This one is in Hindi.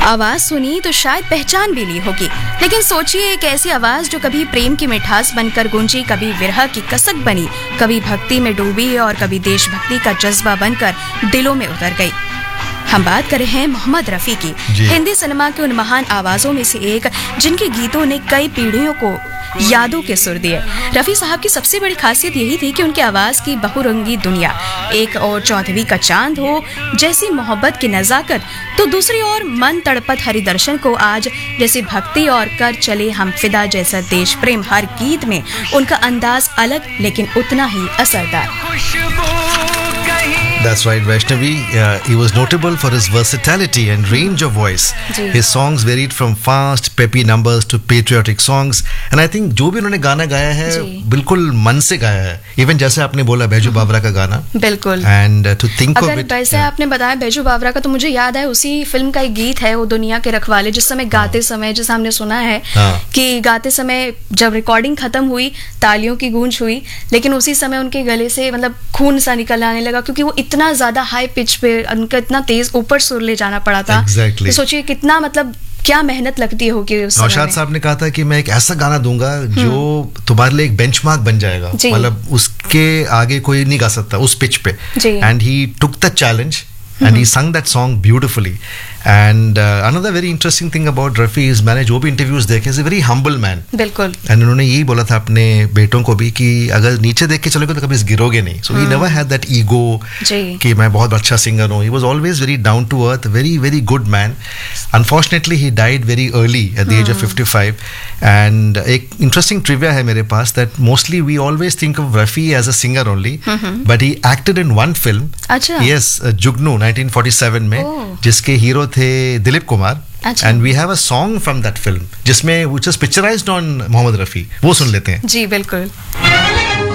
आवाज सुनी तो शायद पहचान भी ली होगी, लेकिन सोचिए एक ऐसी आवाज जो कभी प्रेम की मिठास बनकर गूंजी, कभी विरह की कसक बनी, कभी भक्ति में डूबी और कभी देशभक्ति का जज्बा बनकर दिलों में उतर गई। हम बात कर रहे हैं मोहम्मद रफी की, हिंदी सिनेमा के उन महान आवाजों में से एक जिनके गीतों ने कई पीढ़ियों को यादों के सुर दिए। रफी साहब की सबसे बड़ी खासियत यही थी कि उनकी आवाज की बहुरंगी दुनिया, एक और चौदहवीं का चांद हो जैसी मोहब्बत की नजाकत, तो दूसरी ओर मन तड़पत हरिदर्शन को आज जैसी भक्ति और कर चले हम फिदा जैसा देश प्रेम। हर गीत में उनका अंदाज अलग लेकिन उतना ही असरदार। That's right, Vaishnavi. He was notable for his versatility and range of voice. His songs varied from fast, peppy numbers to patriotic songs. And I think जो भी उन्होंने गाना गाया है बिल्कुल मन से गाया है। Even जैसे आपने बोला बैजू बावरा का गाना। बिल्कुल। And to think of it. अगर वैसे आपने बताया बैजू बावरा का, तो मुझे याद है उसी फिल्म का एक गीत है, वो दुनिया के रखवाले, जिस समय गाते समय, जैसे हमने सुना है कि गाते समय जब रिकॉर्डिंग खत्म हुई, तालियों की गूंज हुई, लेकिन उसी समय उनके गले से मतलब खून सा निकल आने लगा, क्योंकि वो इतना ज्यादा हाई पिच पे, उनका इतना तेज ऊपर सुर ले जाना पड़ा था। Exactly. तो सोचिए कितना मतलब क्या मेहनत लगती होगी उस समय। नौशाद साहब ने कहा था कि मैं एक ऐसा गाना दूंगा जो तुम्हारे लिए एक बेंचमार्क बन जाएगा, मतलब उसके आगे कोई नहीं गा सकता उस पिच पे। And he took the challenge and he sung that song beautifully. And another very interesting thing about Rafi is मैंने जो भी इंटरव्यूज देखे, is a very humble man. बिल्कुल। And उन्होंने यही बोला था अपने बेटों को भी कि अगर नीचे देख के चलोगे तो कभी गिरोगे नहीं. So he never had that ego कि मैं बहुत अच्छा सिंगर हूँ. He was always very down to earth, very very good man. Unfortunately he died very early at the age of 55. And एक interesting trivia है मेरे पास that mostly we always think of Rafi as a singer only, but he acted in one film. अच्छा. Yes, जुगनू 1947 में, जिसके हीरो थे Dilip Kumar. And we have a song from that film जिसमें which was picturized on Mohammad Rafi, वो सुन लेते हैं। जी बिल्कुल।